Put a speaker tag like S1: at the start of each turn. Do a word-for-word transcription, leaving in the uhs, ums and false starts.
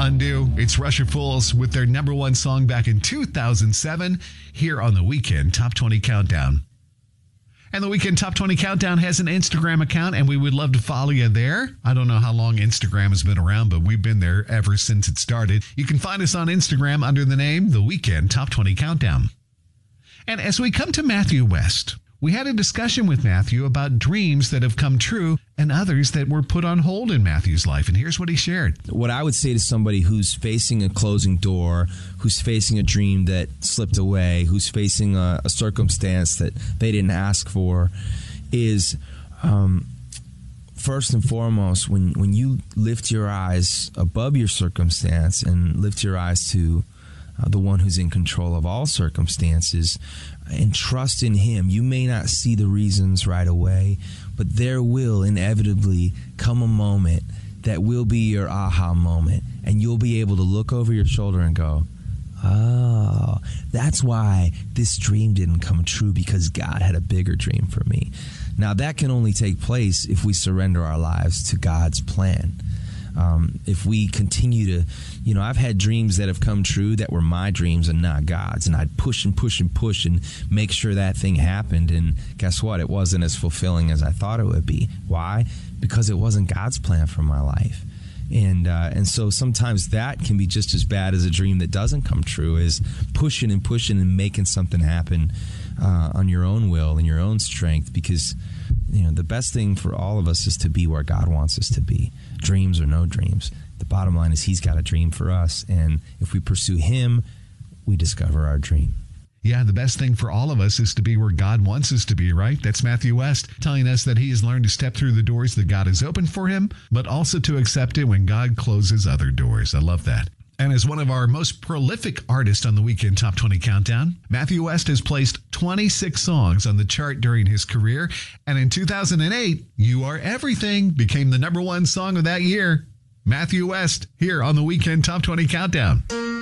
S1: Undo. It's Russia Fools with their number one song back in two thousand seven here on the Weekend Top twenty Countdown. And the Weekend Top twenty Countdown has an Instagram account, and we would love to follow you there. I don't know how long Instagram has been around, but we've been there ever since it started. You can find us on Instagram under the name The Weekend Top twenty Countdown. And as we come to Matthew West, we had a discussion with Matthew about dreams that have come true and others that were put on hold in Matthew's life. And here's what he shared.
S2: What I would say to somebody who's facing a closing door, who's facing a dream that slipped away, who's facing a, a circumstance that they didn't ask for, is um, first and foremost, when, when you lift your eyes above your circumstance and lift your eyes to uh, the one who's in control of all circumstances, and trust in him. You may not see the reasons right away, but there will inevitably come a moment that will be your aha moment, and you'll be able to look over your shoulder and go, oh, that's why this dream didn't come true, because God had a bigger dream for me. Now, that can only take place if we surrender our lives to God's plan. Um, if we continue to, you know, I've had dreams that have come true that were my dreams and not God's, and I'd push and push and push and make sure that thing happened, and guess what? It wasn't as fulfilling as I thought it would be. Why? Because it wasn't God's plan for my life. And uh, and so sometimes that can be just as bad as a dream that doesn't come true, is pushing and pushing and making something happen uh, on your own will and your own strength, because, you know, the best thing for all of us is to be where God wants us to be. Dreams or no dreams. The bottom line is he's got a dream for us, and if we pursue him, we discover our dream.
S1: Yeah, the best thing for all of us is to be where God wants us to be, right? That's Matthew West telling us that he has learned to step through the doors that God has opened for him, but also to accept it when God closes other doors. I love that. And as one of our most prolific artists on the Weekend Top twenty Countdown, Matthew West has placed twenty-six songs on the chart during his career. And in two thousand eight, You Are Everything became the number one song of that year. Matthew West here on the Weekend Top twenty Countdown.